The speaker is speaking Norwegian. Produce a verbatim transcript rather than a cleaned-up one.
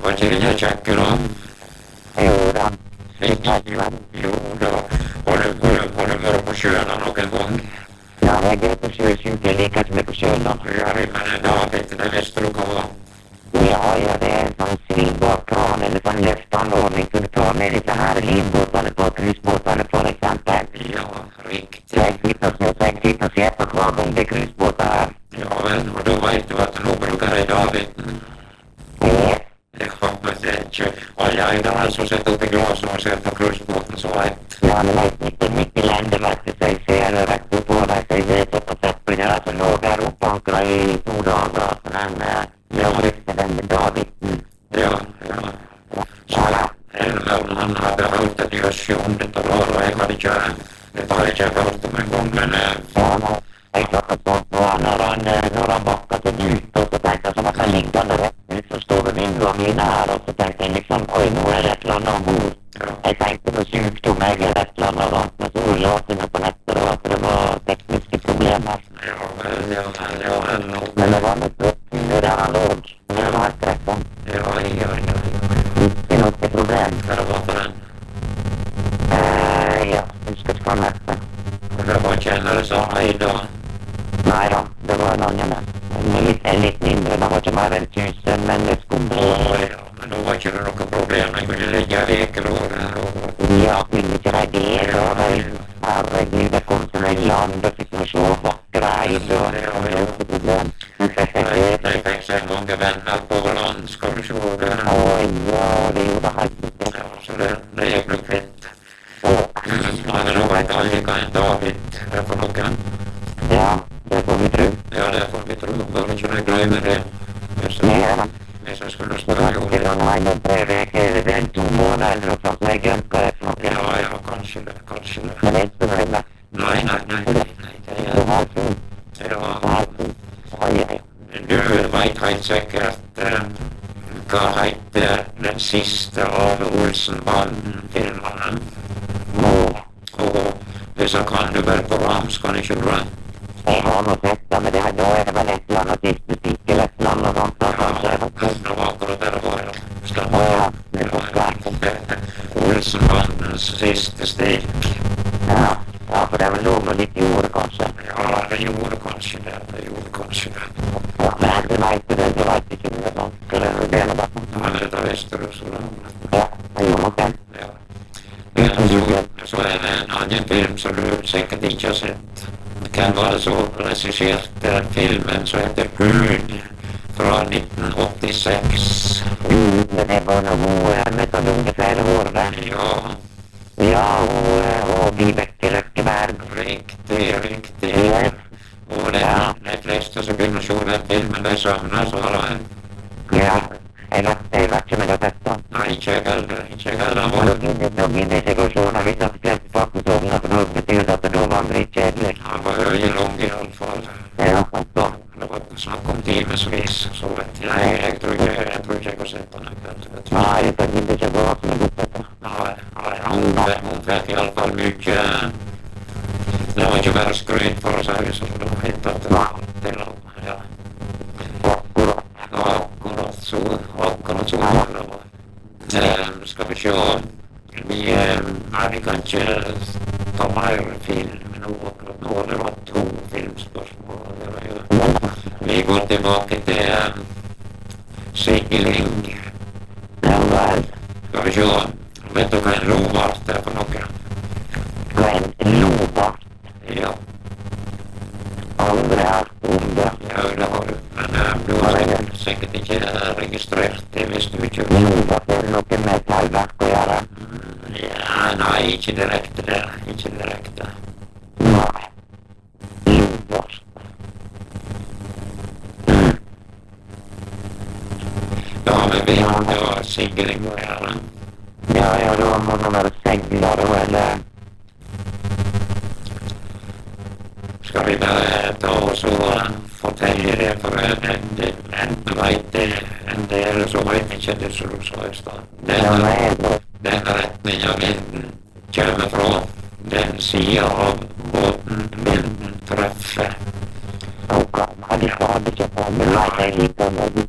Var inte det Jackie då? Jo då. Jo, jo då. Har du, har du, har du varit på Köland någon gång? Ja, jag går på Köland, lika som är på Köland. Ja, men David, det är Västerokala. Ja, ja, det är en sån civilbåtkran eller sån lyftanordning som du tar med lite här livbåtarna på, kryssbåtarna för exempel. Ja, riktigt. Säkert släppa kvar om det är kryssbåtar här. Ja, men och då vet du att du nog brukar i David. Ja. Ja, men det är inte. Och jag är där som sätter upp i glas och sätter på kryssbåten så vet. Ja, men det är inte mycket länder vet du, sig ser det rätt upp på dig, sig vet att jag sätter på det här så låg här upp och ankra i två dagar. Men jag ryckte den med David. Ja, ja. Så Elmer, han hade hållit ett görsjondet och då jag hade kört. Det har jag inte hört om en gång, men... Ja, men jag klart att det var när han, när han backade ut och så tänkte jag som att han liggande rätt nu så står det min gång in här och så tänkte jag liksom, oj, nu är det ett land ombord. Jag tänkte på sjukdom, jag är ett land och sånt, men så låter jag på nätter och att det var tekniska problem här. Ja, ja, ja, ja. Men det var något upp nu där han låg, nu var han tretton. Ja, ja, ja, ja. Det är något problem. Vad var för den? Eh, ja, nu ska jag komma efter. Och det var kännare så hej då. Nej då, det var någon jag med. En lite, lite mindre, det var inte mer än tusen människor. Ja, men då var inte det något problem. Man kunde lägga veker och... Ja, kunde inte reagera. Herregud, det kom till en land och fick man så vackra i då. Det var inte problem. Jag fick sig många vänner på land, ska du se det. Oj, ja, det gjorde han. Ja, så det, det gick nog fint. Man hade nog varit allika en David för någon. Ja, det får vi tro. Ja, det får vi tro. Bara inte jag glömmer det. Ja, men så skulle jag spela ihop. det var nog en tre veckor eller en två månader eller något sånt. Jag glömde vad det är för något. Ja, ja, kanske det, kanske det. Men det är inte så nöjda. Nej, nej, nej, nej, nej. Det var fint. Ja, Oj, oj. du vet helt säkert att äh, vad heter den sista av Olsenbanden-filmerna? Nej. Och det så kan du väl på Rams, kan du köra? Jag har nog sett det, men det här, då är det väl ett eller annat diskotek eller ett eller annat sånt. Ja, det var akkurat där det var. Ja, det var klart. Olsenbandens sista steg. Ja, ja, för det var låg nog lite i år kanske. Ja, det gjorde kanske det, det gjorde kanske det. Ja, men det var inte det, det var inte kul med sånt. Så det var det bara. Han är där Västerås och ja, det gjorde man själv. Ja. Men så, så är det en annan film som du säkert inte har sett. Det kan vara så regisserat den filmen så heter Hud från nittonhundraåttiosex. Mm, det var nog nästan ungefär år där. Ja. Ja, och, och Vibeke Löckeberg. Riktigt, riktigt. Ja. Och det, ja. De flesta som kunde se den filmen, det sömnar så alla en. Ja, det var inte som jag sett då. Nej, inte jag heller, inte jag heller. Nog in i segurationen, vi satt släppt bakåtågna för då betyder att det då var en britkedlig. Han var öjelång i alla fall. Ja, alltså. Det var snack om timesvis, så vet jag. Nej, jag tror inte jag, tror inte jag har sett den. Nej, det är inte så bra som jag gått detta. Nej, nej, hon, hon fick i alla fall mycket. Det var inte värre skryt för oss här, så det var inte att det var till och ja. Akkurat. Ja, akkurat så, akkurat så var det. Ehm, ska vi se. Vi, nej, vi kan inte ta mer film. Nu har det varit två filmspörsmål. Vi går tillbaka till um, Sigling. Ja, väl. Ska vi se. Vet du vad en rovart är för något? Vad en lovart? Ja. Aldrig haft under. Ja, det har du. Men äh, du har säkert, säkert inte äh, registrerat det, visst du inte. Lovart är något med talverk att göra. Mm, ja, nej, inte direkt det där. Inte direkt det. Nej. Lovart. Mm. Ja, men vi har ja, Sigling och göra. Ja, ja, då har man väl seglare eller... Ska vi bara ta oss och fortälja det för en, en, en, vet det, en del så vet inte det så du sa just då. Den, den rättning jag vinden kommer från den sidan av båten vinden träffar. Och hade skadat sig på mig, lite lite med